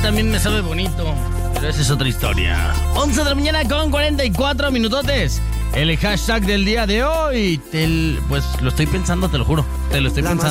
también me sabe bonito, pero esa es otra historia. 11 de la mañana con 44 minutotes. El hashtag del día de hoy, pues lo estoy pensando, te lo juro. Te lo estoy pensando.